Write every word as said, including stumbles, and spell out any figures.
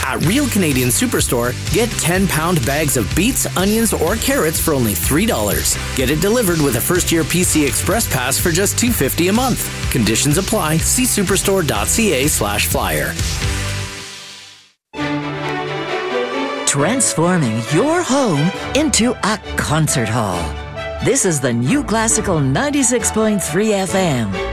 At Real Canadian Superstore, get ten-pound bags of beets, onions, or carrots for only three dollars. Get it delivered with a first-year P C Express Pass for just two dollars and fifty cents a month. Conditions apply. See superstore.ca slash flyer. Transforming your home into a concert hall. This is the New Classical ninety-six point three F M.